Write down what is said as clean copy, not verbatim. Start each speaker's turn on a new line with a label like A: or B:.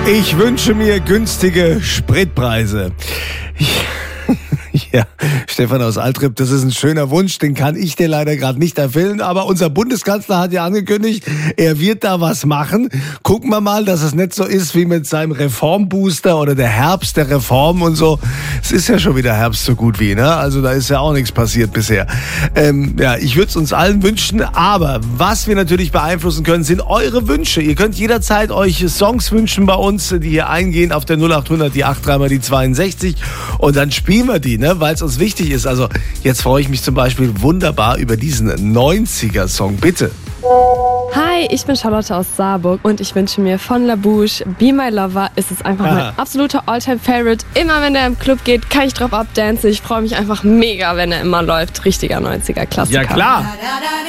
A: Ich wünsche mir günstige Spritpreise. Ja, Stefan aus Altrip, das ist ein schöner Wunsch, den kann ich dir leider gerade nicht erfüllen, aber unser Bundeskanzler hat ja angekündigt, er wird da was machen. Gucken wir mal, dass es nicht so ist wie mit seinem Reformbooster oder der Herbst der Reform und so. Es ist ja schon wieder Herbst so gut wie, ne? Also da ist ja auch nichts passiert bisher. Ja, ich würde es uns allen wünschen, aber was wir natürlich beeinflussen können, sind eure Wünsche. Ihr könnt jederzeit euch Songs wünschen bei uns, die hier eingehen auf der 0800, die 83 die 62 und dann spielen wir die, ne? Weil es uns wichtig ist. Also jetzt freue ich mich zum Beispiel wunderbar über diesen 90er-Song. Bitte.
B: Hi, ich bin Charlotte aus Saarburg und ich wünsche mir von La Bouche Be My Lover. Es ist einfach mein absoluter All-Time-Favorite. Immer wenn er im Club geht, kann ich drauf abdancen. Ich freue mich einfach mega, wenn er immer läuft. Richtiger 90er-Klassiker.
A: Ja, klar.